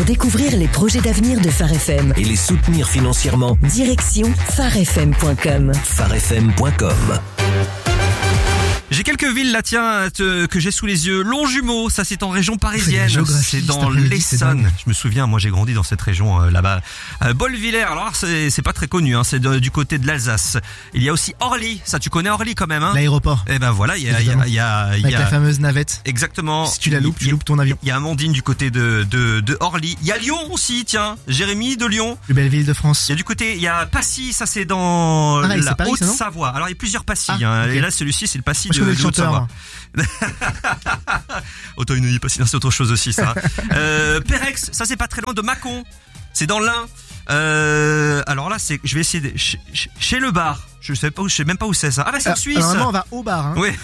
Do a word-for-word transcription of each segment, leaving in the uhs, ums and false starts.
découvrir les projets d'avenir de Phare F M et les soutenir financièrement, direction phare f m point com. phare f m point com. J'ai quelques villes là, tiens, te, que j'ai sous les yeux. Longjumeau, ça c'est en région parisienne. C'est dans l'Essonne. Je me souviens, moi j'ai grandi dans cette région euh, là-bas. Euh, Bolvillers, alors c'est, c'est pas très connu, hein, c'est de, du côté de l'Alsace. Il y a aussi Orly, ça tu connais Orly quand même, hein. L'aéroport. Eh ben voilà, il y a, il y a, il y a, avec il y a la fameuse navette. Exactement. Si tu la loupes, tu loupes ton avion. Il y a Amandine du côté de, de, de Orly. Il y a Lyon aussi, tiens. Jérémy de Lyon. Plus belle ville de France. Il y a du côté, il y a Passy, ça c'est dans Pareil, la Paris, Haute-Savoie. Alors il y a plusieurs Passy, ah, hein. Okay. Et là celui-ci c'est le Passy moi, de, je connais de le chanteur, Haute-Savoie. Autant il nous dit pas si c'est autre chose aussi ça. euh, Pérex, ça c'est pas très loin de Mâcon. C'est dans l'Ain. Euh, alors là c'est, je vais essayer de, chez, chez le bar. Je sais pas où, je sais même pas où c'est ça. Ah bah c'est en Suisse. Normalement on va au bar. Hein. Oui.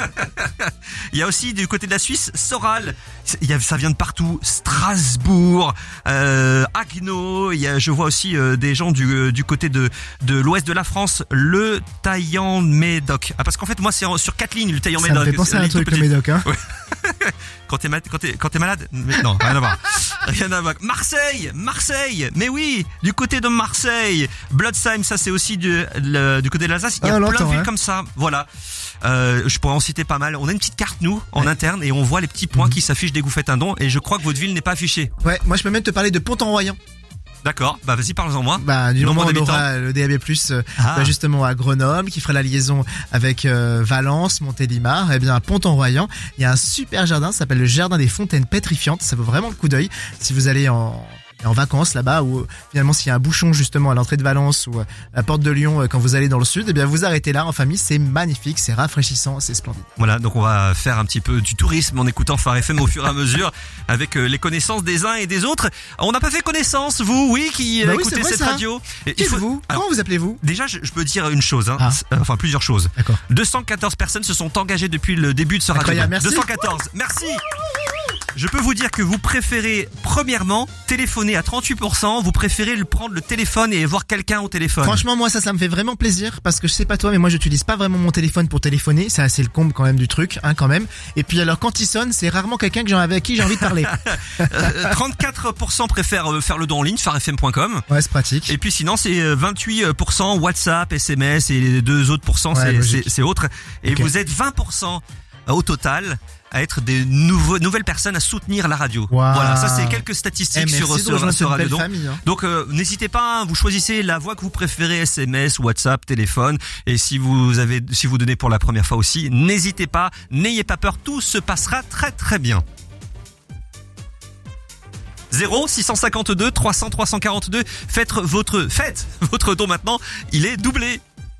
Il y a aussi du côté de la Suisse, Soral. Il y a, ça vient de partout. Strasbourg, euh, Haguenau. Il y a, je vois aussi euh, des gens du du côté de de l'ouest de la France, le Taillan-Médoc. Ah parce qu'en fait moi c'est sur quatre lignes le Taillan-Médoc. Ça me fait penser à un truc le Médoc, hein. Ouais. Quand t'es, quand t'es, quand t'es malade, non, rien à voir. Rien à voir. Marseille, Marseille. Mais oui, du côté de Marseille, Blotzheim, ça c'est aussi du, le, du côté de l'Alsace. Il y a ah, plein de villes hein. comme ça. Voilà. Euh, je pourrais en citer pas mal. On a une petite carte nous en ouais. interne et on voit les petits points mmh. qui s'affichent dès que vous faites un don. Et je crois que votre ville n'est pas affichée. Ouais, moi je peux même te parler de Pont-en-Royan. D'accord, bah vas-y parle-en moi. Bah du moment où on aura le D A B plus, euh, ah. bah, justement à Grenoble, qui fera la liaison avec euh, Valence, Montélimar, et eh bien à Pont-en-Royan, il y a un super jardin, ça s'appelle le jardin des fontaines pétrifiantes, ça vaut vraiment le coup d'œil si vous allez en en vacances là-bas, ou finalement s'il y a un bouchon justement à l'entrée de Valence ou à la porte de Lyon quand vous allez dans le sud, eh bien vous arrêtez là en famille, c'est magnifique, c'est rafraîchissant, c'est splendide. Voilà, donc on va faire un petit peu du tourisme en écoutant Phare F M au fur et à mesure avec les connaissances des uns et des autres. On n'a pas fait connaissance, vous, oui, qui bah écoutez oui, cette ça. radio. Et qui faut... vous Comment vous appelez-vous? Déjà, je, je peux dire une chose, hein, ah. enfin plusieurs choses. D'accord. deux cent quatorze personnes se sont engagées depuis le début de ce radio. Merci. deux cent quatorze, merci. Je peux vous dire que vous préférez, premièrement, téléphoner à trente-huit pour cent. Vous préférez le prendre le téléphone et voir quelqu'un au téléphone. Franchement, moi, ça, ça me fait vraiment plaisir parce que je sais pas toi, mais moi, j'utilise pas vraiment mon téléphone pour téléphoner. C'est assez le comble quand même du truc, hein, quand même. Et puis alors, quand il sonne, c'est rarement quelqu'un que j'ai avec qui j'ai envie de parler. euh, trente-quatre pour cent préfèrent faire le don en ligne, phare f m point com. Ouais, c'est pratique. Et puis sinon, c'est vingt-huit pour cent WhatsApp, S M S et les deux autres pourcents, ouais, c'est, c'est, c'est autre. Et okay. vous êtes vingt pour cent au total à être des nouveaux, nouvelles personnes à soutenir la radio. Wow. Voilà, ça c'est quelques statistiques eh, sur ce, ce radio. Famille, hein. Donc euh, n'hésitez pas, hein, vous choisissez la voix que vous préférez, S M S, WhatsApp, téléphone, et si vous avez, si vous donnez pour la première fois aussi, n'hésitez pas, n'ayez pas peur, tout se passera très très bien. zéro six cent cinquante-deux trois cents trois cent quarante-deux, faites votre, faites votre don maintenant, il est doublé.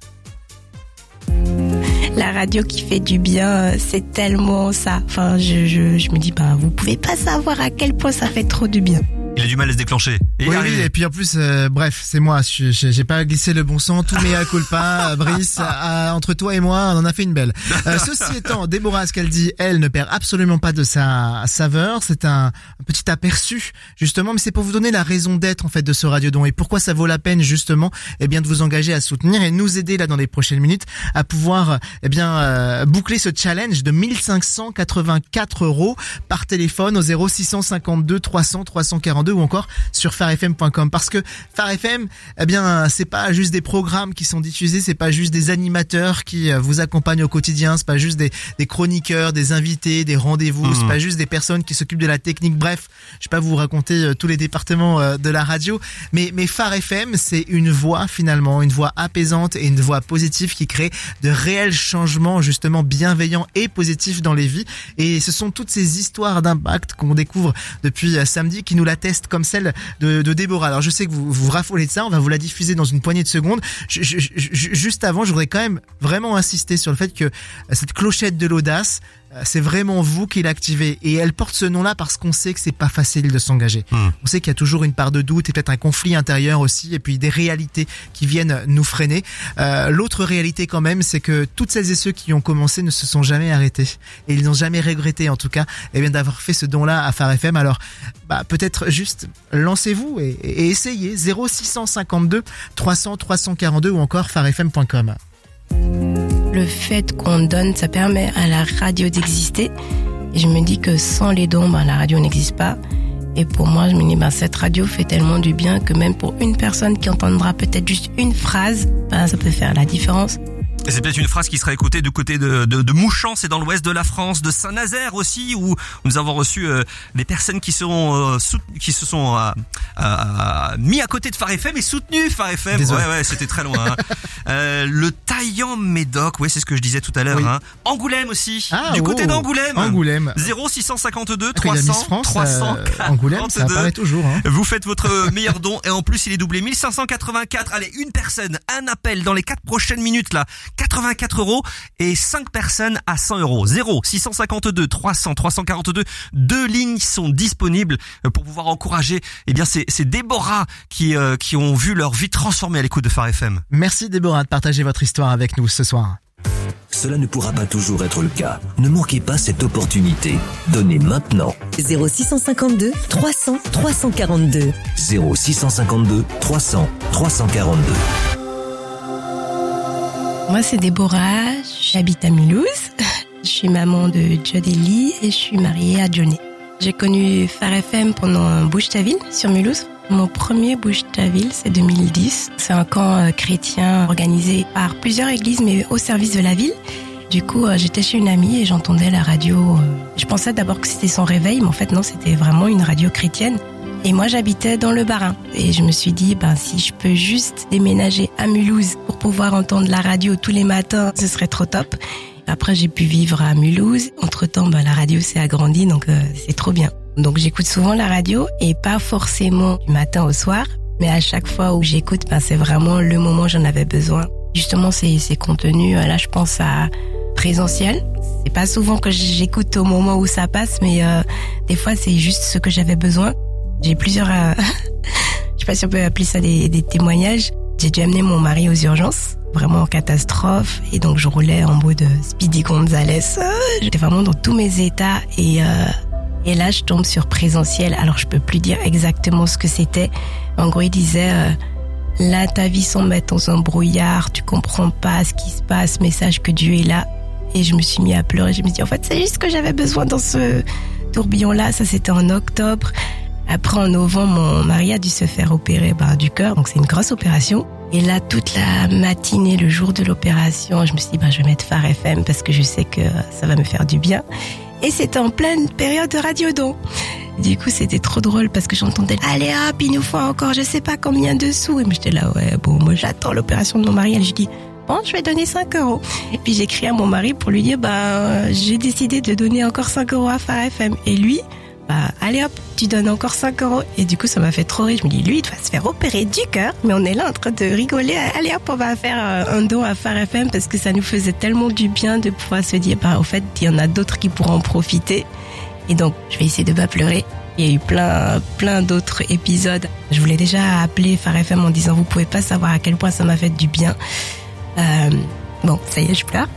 La radio qui fait du bien, c'est tellement ça. Enfin, je, je, je me dis, bah, vous pouvez pas savoir à quel point ça fait trop du bien. Il a du mal à se déclencher. Et oui, oui, et puis en plus, euh, bref, c'est moi. J'ai, j'ai pas glissé le bon sang. Tout mea culpa, Brice. À, entre toi et moi, on en a fait une belle. Euh, ceci étant, Déborah, ce qu'elle dit, elle ne perd absolument pas de sa saveur. C'est un, un petit aperçu, justement, mais c'est pour vous donner la raison d'être en fait de ce radiodon et pourquoi ça vaut la peine justement, eh bien, de vous engager à soutenir et nous aider là dans les prochaines minutes à pouvoir, eh bien, euh, boucler ce challenge de mille cinq cent quatre-vingt-quatre euros par téléphone au zéro six cent cinquante-deux trois cents trois cent quarante-deux ou encore sur phare f m point com parce que Phare F M, eh bien, c'est pas juste des programmes qui sont diffusés, c'est pas juste des animateurs qui vous accompagnent au quotidien, c'est pas juste des, des chroniqueurs, des invités, des rendez-vous, mmh. c'est pas juste des personnes qui s'occupent de la technique. Bref, je vais pas vous raconter euh, tous les départements euh, de la radio, mais mais Phare F M, c'est une voix finalement, une voix apaisante et une voix positive qui crée de réels changements justement bienveillants et positifs dans les vies. Et ce sont toutes ces histoires d'impact qu'on découvre depuis euh, samedi qui nous l'attestent, comme celle de, de Déborah. Alors je sais que vous vous raffolez de ça, on va vous la diffuser dans une poignée de secondes. Je, je, je, juste avant, je voudrais quand même vraiment insister sur le fait que cette clochette de l'audace, c'est vraiment vous qui l'activez et elle porte ce nom-là parce qu'on sait que c'est pas facile de s'engager. Mmh. On sait qu'il y a toujours une part de doute et peut-être un conflit intérieur aussi et puis des réalités qui viennent nous freiner. Euh, l'autre réalité quand même, c'est que toutes celles et ceux qui ont commencé ne se sont jamais arrêtés et ils n'ont jamais regretté en tout cas eh bien d'avoir fait ce don-là à Phare F M. Alors bah peut-être juste lancez-vous et, et essayez zéro six cent cinquante-deux trois cents trois cent quarante-deux ou encore phare f m point com. Le fait qu'on donne, ça permet à la radio d'exister. Et je me dis que sans les dons, ben, la radio n'existe pas. Et pour moi, je me dis, ben, cette radio fait tellement du bien que même pour une personne qui entendra peut-être juste une phrase, ben, ça peut faire la différence. Et c'est peut-être une phrase qui sera écoutée du côté de, de, de Mouchans, c'est dans l'ouest de la France, de Saint-Nazaire aussi, où nous avons reçu euh, des personnes qui seront euh, souten- qui se sont euh, euh, mis à côté de Phare F M et soutenus Phare F M. Désolé. Ouais, ouais, c'était très loin. Hein. euh, le Taillan Médoc, ouais, c'est ce que je disais tout à l'heure. Oui. Hein. Angoulême aussi, Ah, du côté oh, d'Angoulême. Angoulême. zéro six cent cinquante-deux Après, la trois cents Miss France, trois cents euh, Angoulême, ça quarante-deux. apparaît toujours. Hein. Vous faites votre meilleur don et en plus il est doublé mille cinq cent quatre-vingt-quatre. Allez, une personne, un appel dans les quatre prochaines minutes là, quatre-vingt-quatre euros et cinq personnes à cent euros. zéro six cent cinquante-deux trois cents trois cent quarante-deux. Deux lignes sont disponibles pour pouvoir encourager. Eh bien, c'est c'est Déborah qui euh, qui ont vu leur vie transformée à l'écoute de Phare F M. Merci Déborah de partager votre histoire avec nous ce soir. Cela ne pourra pas toujours être le cas. Ne manquez pas cette opportunité. Donnez maintenant. zéro six cent cinquante-deux trois cents trois cent quarante-deux. zéro six cent cinquante-deux trois cents trois cent quarante-deux. Moi, c'est Déborah, j'habite à Mulhouse. Je suis maman de Jodélie et je suis mariée à Johnny. J'ai connu Phare F M pendant un Bouche-ta-Ville sur Mulhouse. Mon premier Bouche-ta-Ville, c'est deux mille dix. C'est un camp chrétien organisé par plusieurs églises, mais au service de la ville. Du coup, j'étais chez une amie et j'entendais la radio. Je pensais d'abord que c'était son réveil, mais en fait non, c'était vraiment une radio chrétienne. Et moi, j'habitais dans le Bas-Rhin. Et je me suis dit, ben, si je peux juste déménager à Mulhouse pour pouvoir entendre la radio tous les matins, ce serait trop top. Après, j'ai pu vivre à Mulhouse. Entre-temps, ben, la radio s'est agrandie, donc euh, c'est trop bien. Donc, j'écoute souvent la radio et pas forcément du matin au soir. Mais à chaque fois où j'écoute, ben, c'est vraiment le moment où j'en avais besoin. Justement, ces, ces contenus, là, je pense à Présentiel. C'est pas souvent que j'écoute au moment où ça passe, mais euh, des fois, c'est juste ce que j'avais besoin. J'ai plusieurs, euh, je sais pas si on peut appeler ça des, des témoignages. J'ai dû amener mon mari aux urgences, vraiment en catastrophe, et donc je roulais en mode Speedy Gonzales. J'étais vraiment dans tous mes états et euh, et là je tombe sur Présentiel. Alors je peux plus dire exactement ce que c'était. En gros, il disait euh, là ta vie semble mettre dans un brouillard, tu comprends pas ce qui se passe, mais sache que Dieu est là. Et je me suis mis à pleurer. Je me suis dit en fait c'est juste ce que j'avais besoin dans ce tourbillon là. Ça c'était en octobre. Après, en novembre, mon mari a dû se faire opérer bah, du cœur, donc c'est une grosse opération. Et là, toute la matinée, le jour de l'opération, je me suis dit, bah, je vais mettre Phare F M parce que je sais que ça va me faire du bien. Et c'était en pleine période de radiodon. Du coup, c'était trop drôle parce que j'entendais, allez hop, il nous faut encore je sais pas combien de sous. Et moi, j'étais là, ouais, bon, moi, j'attends l'opération de mon mari. Et je dis, bon, je vais donner cinq euros. Et puis, j'ai écrit à mon mari pour lui dire, bah, j'ai décidé de donner encore cinq euros à Phare F M. Et lui, bah, allez hop, tu donnes encore cinq euros. Et du coup, ça m'a fait trop rire. Je me dis, lui, il doit se faire opérer du cœur. Mais on est là en train de rigoler. Allez hop, on va faire un don à Phare F M parce que ça nous faisait tellement du bien de pouvoir se dire, bah, au fait, il y en a d'autres qui pourront en profiter. Et donc, je vais essayer de pas pleurer. Il y a eu plein, plein d'autres épisodes. Je voulais déjà appeler Phare F M en disant, vous pouvez pas savoir à quel point ça m'a fait du bien. Euh, bon, ça y est, je pleure.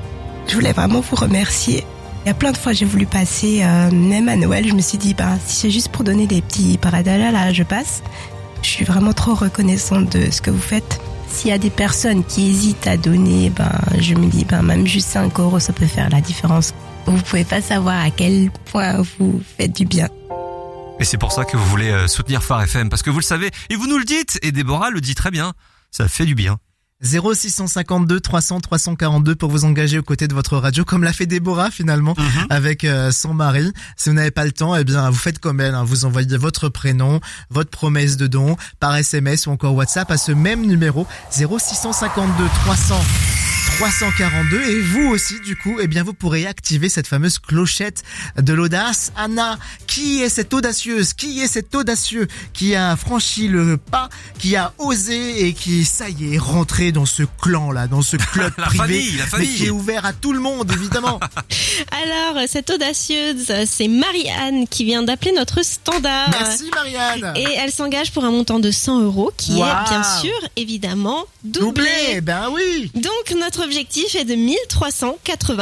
Je voulais vraiment vous remercier. Il y a plein de fois j'ai voulu passer, euh, même à Noël, je me suis dit, bah, si c'est juste pour donner des petits paradalas, là, je passe. Je suis vraiment trop reconnaissante de ce que vous faites. S'il y a des personnes qui hésitent à donner, ben, je me dis, ben, même juste cinq euros, ça peut faire la différence. Vous pouvez pas savoir à quel point vous faites du bien. Et c'est pour ça que vous voulez euh, soutenir Phare F M, parce que vous le savez, et vous nous le dites, et Déborah le dit très bien, ça fait du bien. zéro six cent cinquante-deux trois cents trois cent quarante-deux pour vous engager aux côtés de votre radio, comme l'a fait Déborah finalement, mm-hmm. avec euh, son mari. Si vous n'avez pas le temps, eh bien vous faites comme elle, hein. Vous envoyez votre prénom, votre promesse de don par S M S ou encore WhatsApp à ce même numéro zéro six cent cinquante-deux trois cents trois cent quarante-deux, et vous aussi du coup, eh bien vous pourrez activer cette fameuse clochette de l'audace. Anna, qui est cette audacieuse, qui est cet audacieux qui a franchi le pas, qui a osé et qui, ça y est, est rentré dans ce clan là, dans ce club la privé, famille, la famille. mais qui est ouvert à tout le monde évidemment. Alors cette audacieuse, c'est Marie-Anne qui vient d'appeler notre standard. Merci Marie-Anne. Et elle s'engage pour un montant de cent euros qui wow. est bien sûr évidemment doublé. Doublé, ben oui. Donc notre objectif est de mille trois cent quatre-vingt-quatre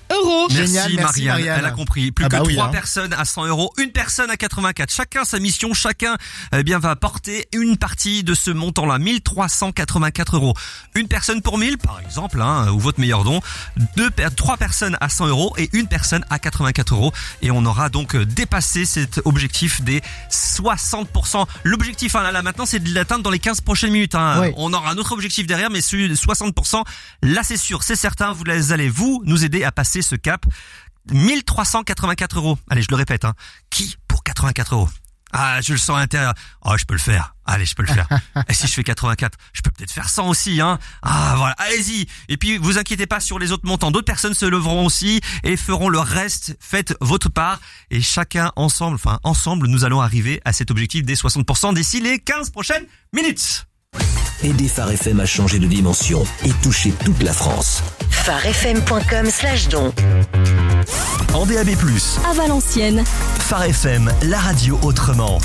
euros. Merci, Génial, merci Marianne. Marianne. Elle a compris. Plus Ah que bah oui, trois hein. personnes à cent euros, une personne à quatre-vingt-quatre. Chacun sa mission, chacun eh bien va porter une partie de ce montant-là, mille trois cent quatre-vingt-quatre euros. Une personne pour mille, par exemple, hein, ou votre meilleur don. Deux, trois personnes à cent euros et une personne à quatre-vingt-quatre euros. Et on aura donc dépassé cet objectif des soixante pour cent. L'objectif, hein, là, là maintenant, c'est de l'atteindre dans les quinze prochaines minutes. Hein. Oui. On aura un autre objectif derrière, mais celui de soixante pour cent, là c'est sûr, c'est certain, vous allez vous nous aider à passer ce cap. mille trois cent quatre-vingt-quatre euros. Allez, je le répète, hein. Qui pour quatre-vingt-quatre euros? Ah, je le sens à l'intérieur. Oh, je peux le faire. Allez, je peux le faire. Et si je fais quatre-vingt-quatre, je peux peut-être faire cent aussi, hein. Ah, voilà. Allez-y. Et puis, vous inquiétez pas sur les autres montants. D'autres personnes se leveront aussi et feront le reste. Faites votre part. Et chacun ensemble, enfin, ensemble, nous allons arriver à cet objectif des soixante pour cent d'ici les quinze prochaines minutes. Aidez Phare F M à changer de dimension et toucher toute la France. pharefm.com slash don. En D A B plus, À Valenciennes. Phare F M, la radio autrement.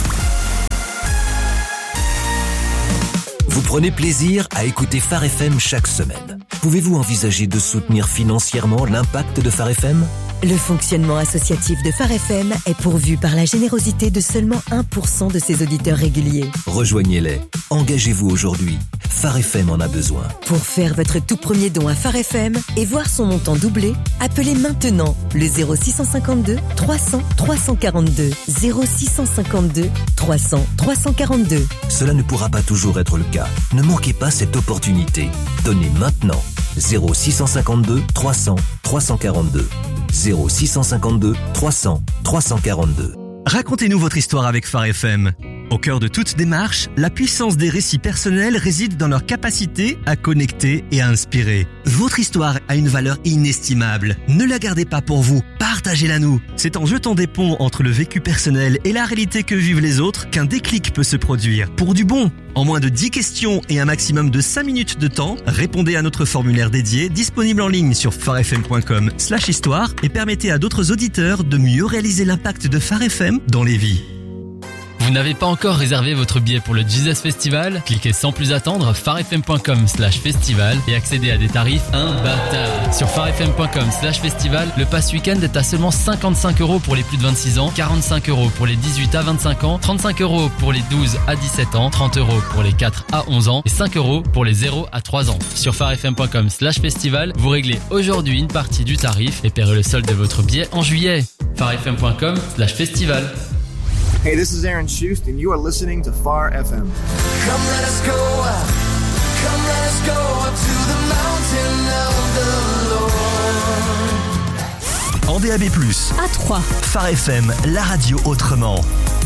Vous prenez plaisir à écouter Phare F M chaque semaine. Pouvez-vous envisager de soutenir financièrement l'impact de Phare F M ? Le fonctionnement associatif de Phare F M est pourvu par la générosité de seulement un pour cent de ses auditeurs réguliers. Rejoignez-les. Engagez-vous aujourd'hui. Phare F M en a besoin. Pour faire votre tout premier don à Phare F M et voir son montant doublé, appelez maintenant le zéro six cent cinquante-deux trois cents trois cent quarante-deux. zéro six cent cinquante-deux trois cents trois cent quarante-deux. Cela ne pourra pas toujours être le cas. Ne manquez pas cette opportunité. Donnez maintenant. zéro six cent cinquante-deux trois cents trois cent quarante-deux. zéro six cent cinquante-deux trois cents trois cent quarante-deux. Racontez-nous votre histoire avec Phare F M. Au cœur de toute démarche, la puissance des récits personnels réside dans leur capacité à connecter et à inspirer. Votre histoire a une valeur inestimable. Ne la gardez pas pour vous, partagez-la nous. C'est en jetant des ponts entre le vécu personnel et la réalité que vivent les autres qu'un déclic peut se produire. Pour du bon, en moins de dix questions et un maximum de cinq minutes de temps, répondez à notre formulaire dédié disponible en ligne sur pharefm.com slash histoire et permettez à d'autres auditeurs de mieux réaliser l'impact de Phare F M dans les vies. Vous n'avez pas encore réservé votre billet pour le Jesus Festival? Cliquez sans plus attendre pharefm.com slash festival et accédez à des tarifs imbattables. Sur pharefm.com slash festival, le pass week-end est à seulement cinquante-cinq euros pour les plus de vingt-six ans, quarante-cinq euros pour les dix-huit à vingt-cinq ans, trente-cinq euros pour les douze à dix-sept ans, trente euros pour les quatre à onze ans et cinq euros pour les zéro à trois ans. Sur pharefm.com slash festival, vous réglez aujourd'hui une partie du tarif et paierez le solde de votre billet en juillet. pharefm.com slash festival. Hey, this is Aaron Schust, and you are listening to Phare F M. Come let us go up, come let us go up to the mountain of the Lord. En D A B plus, À Troyes. Phare F M, la radio autrement.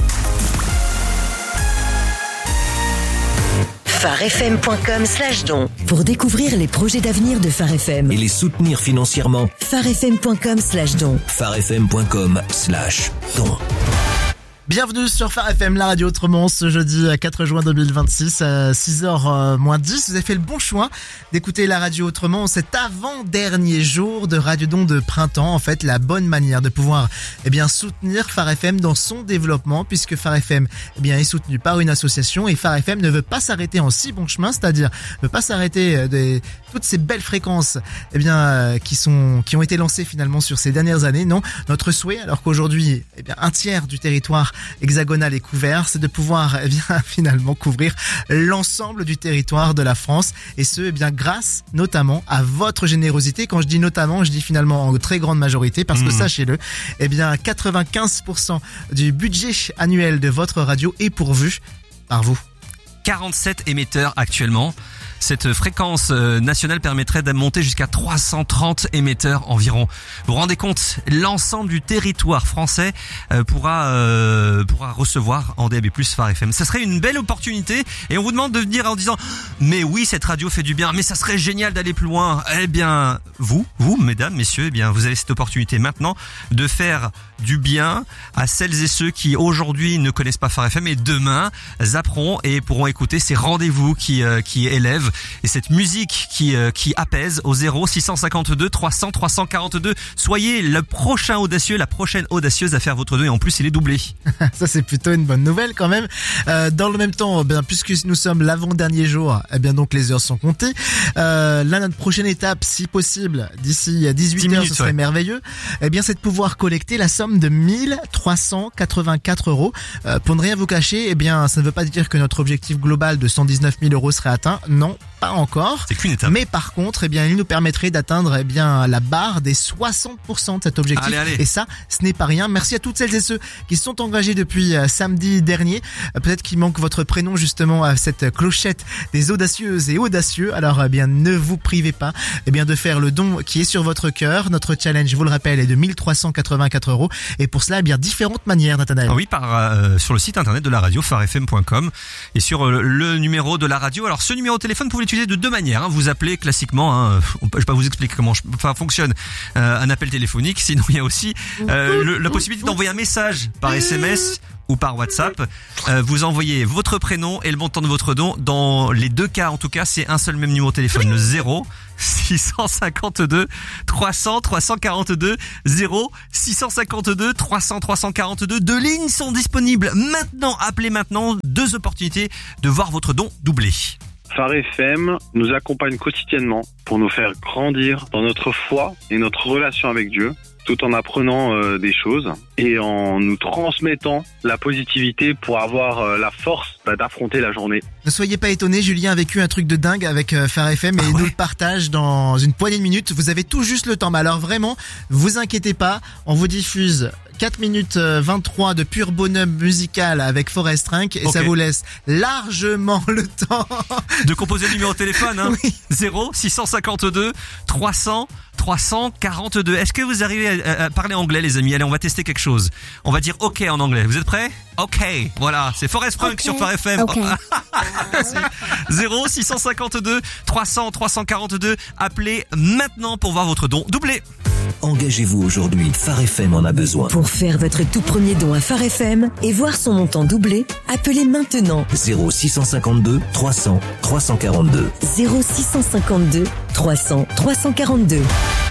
pharefm.com slash don. Pour découvrir les projets d'avenir de Phare F M. Et les soutenir financièrement. pharefm.com slash don. pharefm.com slash don. Bienvenue sur Phare F M, la radio autrement, ce jeudi quatre juin deux mille vingt-six à six heures moins dix. Vous avez fait le bon choix d'écouter la radio autrement cet avant-dernier jour de Radiodon de printemps. En fait, la bonne manière de pouvoir eh bien soutenir Phare F M dans son développement, puisque Phare F M eh bien est soutenu par une association et Phare F M ne veut pas s'arrêter en si bon chemin, c'est-à-dire ne veut pas s'arrêter de toutes ces belles fréquences eh bien qui sont qui ont été lancées finalement sur ces dernières années. Non, notre souhait, alors qu'aujourd'hui eh bien un tiers du territoire hexagonal est couvert, c'est de pouvoir eh bien finalement couvrir l'ensemble du territoire de la France, et ce eh bien grâce notamment à votre générosité. Quand je dis notamment, je dis finalement en très grande majorité, parce que mmh. sachez-le, eh bien quatre-vingt-quinze pour cent du budget annuel de votre radio est pourvu par vous. quarante-sept émetteurs actuellement. Cette fréquence nationale permettrait de monter jusqu'à trois cent trente émetteurs environ. Vous vous rendez compte, l'ensemble du territoire français euh, pourra euh, pourra recevoir en D A B plus, Phare F M. Ça serait une belle opportunité, et on vous demande de venir en disant mais oui, cette radio fait du bien, mais ça serait génial d'aller plus loin. Eh bien, vous, vous, mesdames, messieurs, eh bien, vous avez cette opportunité maintenant de faire du bien à celles et ceux qui aujourd'hui ne connaissent pas Phare F M et demain zapperont et pourront écouter ces rendez-vous qui euh, qui élèvent motive et cette musique qui euh, qui apaise au zéro six cent cinquante-deux trois cents trois cent quarante-deux. Soyez le prochain audacieux, la prochaine audacieuse à faire votre don et en plus il est doublé. Ça c'est plutôt une bonne nouvelle quand même. Euh, dans le même temps, bien puisque nous sommes l'avant-dernier jour, eh bien donc les heures sont comptées. Euh, là notre prochaine étape, si possible, d'ici dix-huit heures, ce serait ouais. merveilleux. Eh bien c'est de pouvoir collecter la somme de mille trois cent quatre-vingt-quatre euros. Euh, pour ne rien vous cacher, eh bien ça ne veut pas dire que notre objectif global de cent dix-neuf mille euros serait atteint. Non, pas encore. C'est qu'une étape. Mais par contre, eh bien il nous permettrait d'atteindre eh bien la barre des soixante pour cent de cet objectif. Allez, allez. Et ça, ce n'est pas rien. Merci à toutes celles et ceux qui se sont engagés depuis euh, samedi dernier. Euh, peut-être qu'il manque votre prénom justement à cette clochette des audacieuses et audacieux. Alors eh bien ne vous privez pas eh bien de faire le don qui est sur votre cœur. Notre challenge, je vous le rappelle, est de mille trois cent quatre-vingt-quatre euros. Et pour cela, eh bien différentes manières, Nathanaël. Oui, par euh, sur le site internet de la radio phare f m point com et sur euh, le numéro de la radio. Alors ce numéro de téléphone, vous pouvez l'utiliser de deux manières. Hein. Vous appelez classiquement. Hein, je vais pas vous expliquer comment je, enfin, fonctionne euh, un appel téléphonique. Sinon, il y a aussi euh, le, la possibilité d'envoyer un message par S M S ou par WhatsApp. Euh, vous envoyez votre prénom et le montant de votre don. Dans les deux cas, en tout cas, c'est un seul même numéro de téléphone, le zéro six cent cinquante-deux trois cents trois cent quarante-deux, zéro six cent cinquante-deux trois cents trois cent quarante-deux. Deux lignes sont disponibles maintenant. Appelez maintenant. Deux opportunités de voir votre don doublé. Phare F M nous accompagne quotidiennement pour nous faire grandir dans notre foi et notre relation avec Dieu, tout en apprenant euh, des choses et en nous transmettant la positivité pour avoir euh, la force bah, d'affronter la journée. Ne soyez pas étonnés, Julien a vécu un truc de dingue avec euh, Phare F M et ah ouais. nous le partage dans une poignée de minutes. Vous avez tout juste le temps. Mais alors vraiment, vous inquiétez pas, on vous diffuse quatre minutes vingt-trois de pur bonhomme musical avec Forest Rink et okay. ça vous laisse largement le temps de composer le numéro de téléphone hein. Oui. zéro six cent cinquante-deux trois cents trois cent quarante-deux. Est-ce que vous arrivez à, à parler anglais, les amis? Allez, on va tester quelque chose. On va dire OK en anglais. Vous êtes prêts? OK. Voilà, c'est Forest Rink okay. sur Phare F M. Okay. zéro six cent cinquante-deux trois cents trois cent quarante-deux. Appelez maintenant pour voir votre don doublé. Engagez-vous aujourd'hui, Phare F M en a besoin. Pour faire votre tout premier don à Phare F M et voir son montant doublé, appelez maintenant zéro six cent cinquante-deux trois cents trois cent quarante-deux. zéro six cent cinquante-deux trois cents trois cent quarante-deux.